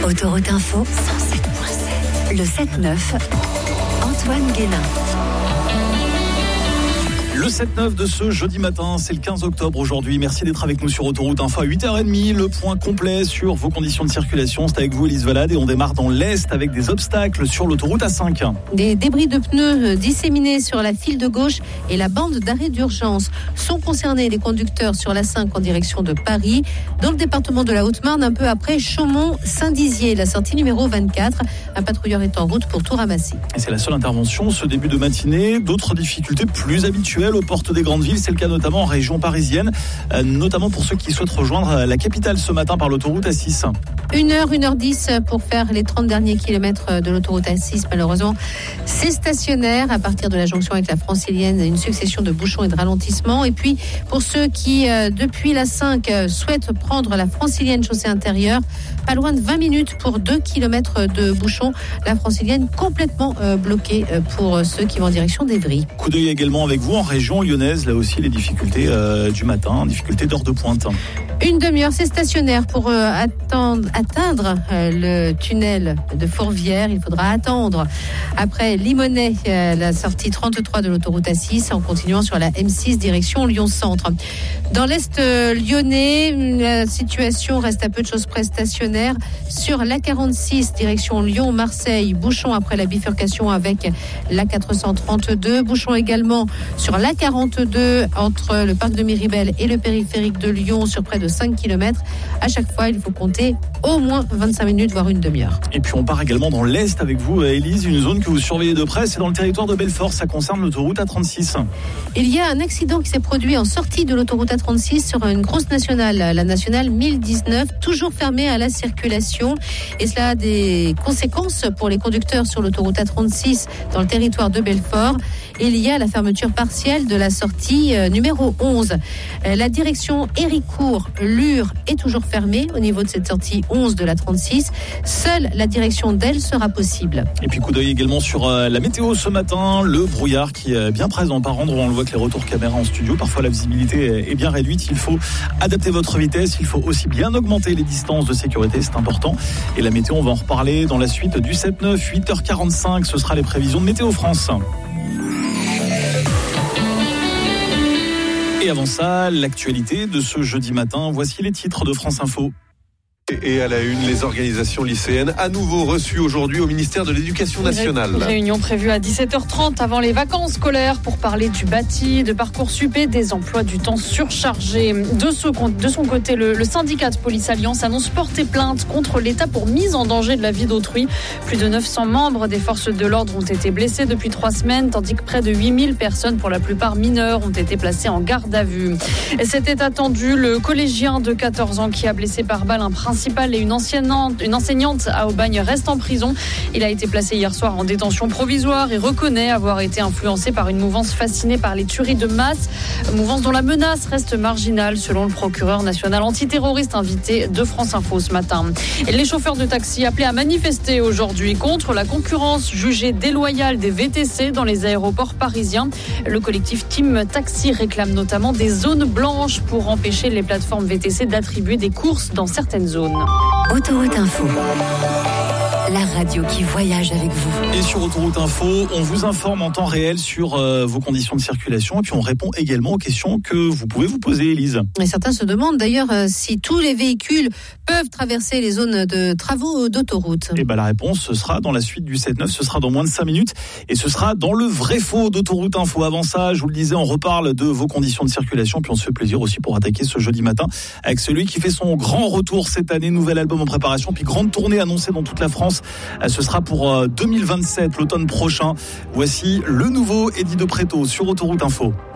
Autoroute Info 107.7. Le 7-9, Antoine Guénin. Le 7-9 de ce jeudi matin, c'est le 15 octobre aujourd'hui. Merci d'être avec nous sur Autoroute Info à 8h30. Le point complet sur vos conditions de circulation, c'est avec vous Élise Valade et on démarre dans l'Est avec des obstacles sur l'autoroute A5. Des débris de pneus disséminés sur la file de gauche et la bande d'arrêt d'urgence. Sont concernés les conducteurs sur l'A5 en direction de Paris. Dans le département de la Haute-Marne, un peu après Chaumont-Saint-Dizier, la sortie numéro 24. Un patrouilleur est en route pour tout ramasser. Et c'est la seule intervention ce début de matinée. D'autres difficultés plus habituelles aux portes des grandes villes, c'est le cas notamment en région parisienne, notamment pour ceux qui souhaitent rejoindre la capitale ce matin par l'autoroute A6. 1h10 pour faire les 30 derniers kilomètres de l'autoroute A6. Malheureusement, c'est stationnaire à partir de la jonction avec la Francilienne, une succession de bouchons et de ralentissements. Et puis, pour ceux qui, depuis la 5, souhaitent prendre la Francilienne chaussée intérieure, pas loin de 20 minutes pour 2 kilomètres de bouchons. La Francilienne complètement bloquée pour ceux qui vont en direction d'Evry. Coup d'œil également avec vous en région lyonnaise, là aussi les difficultés du matin, difficultés d'heure de pointe. Une demi-heure, c'est stationnaire pour atteindre le tunnel de Fourvière. Il faudra attendre après Limonest, la sortie 33 de l'autoroute A6, en continuant sur la M6 direction Lyon-Centre. Dans l'Est lyonnais, la situation reste à peu de choses près stationnaire. Sur la 46 direction Lyon-Marseille, bouchon après la bifurcation avec la 432. Bouchon également sur la 42 entre le parc de Miribel et le périphérique de Lyon sur près de 5 km. À chaque fois, il faut compter au moins 25 minutes, voire une demi-heure. Et puis on part également dans l'Est avec vous, Élise, une zone que vous surveillez de près, c'est dans le territoire de Belfort, ça concerne l'autoroute A36. Il y a un accident qui s'est produit en sortie de l'autoroute A36 sur une grosse nationale, la nationale 1019, toujours fermée à la circulation. Et cela a des conséquences pour les conducteurs sur l'autoroute A36 dans le territoire de Belfort. Il y a la fermeture partielle de la sortie numéro 11. La direction Héricourt-Lure est toujours fermée au niveau de cette sortie 11 de la 36. Seule la direction d'Elle sera possible. Et puis coup d'œil également sur la météo ce matin, le brouillard qui est bien présent par endroits. On le voit que les retours caméra en studio, parfois la visibilité est bien réduite. Il faut adapter votre vitesse, il faut aussi bien augmenter les distances de sécurité, c'est important. Et la météo, on va en reparler dans la suite du 7-9, 8h45, ce sera les prévisions de Météo France. Et avant ça, l'actualité de ce jeudi matin, voici les titres de France Info. Et à la une, les organisations lycéennes à nouveau reçues aujourd'hui au ministère de l'Éducation nationale. Réunion prévue à 17h30 avant les vacances scolaires pour parler du bâti, de Parcoursup et des emplois du temps surchargés. De son côté, le syndicat de Police Alliance annonce porter plainte contre l'État pour mise en danger de la vie d'autrui. Plus de 900 membres des forces de l'ordre ont été blessés depuis 3 semaines, tandis que près de 8000 personnes, pour la plupart mineures, ont été placées en garde à vue. Et c'était attendu, le collégien de 14 ans qui a blessé par balle un principal et une enseignante à Aubagne reste en prison. Il a été placé hier soir en détention provisoire et reconnaît avoir été influencé par une mouvance fascinée par les tueries de masse. Mouvance dont la menace reste marginale selon le procureur national antiterroriste invité de France Info ce matin. Et les chauffeurs de taxi appelés à manifester aujourd'hui contre la concurrence jugée déloyale des VTC dans les aéroports parisiens. Le collectif Team Taxi réclame notamment des zones blanches pour empêcher les plateformes VTC d'attribuer des courses dans certaines zones. Autoroute Info, la radio qui voyage avec vous. Et sur Autoroute Info, on vous informe en temps réel sur vos conditions de circulation et puis on répond également aux questions que vous pouvez vous poser, Élise. Et certains se demandent d'ailleurs si tous les véhicules peuvent traverser les zones de travaux d'autoroute. Et la réponse, ce sera dans la suite du 7-9, ce sera dans moins de 5 minutes et ce sera dans le vrai faux d'Autoroute Info. Avant ça, je vous le disais, on reparle de vos conditions de circulation puis on se fait plaisir aussi pour attaquer ce jeudi matin avec celui qui fait son grand retour cette année, nouvel album en préparation puis grande tournée annoncée dans toute la France. Ce sera pour 2027, l'automne prochain. Voici le nouveau Eddie de Préto sur Autoroute Info.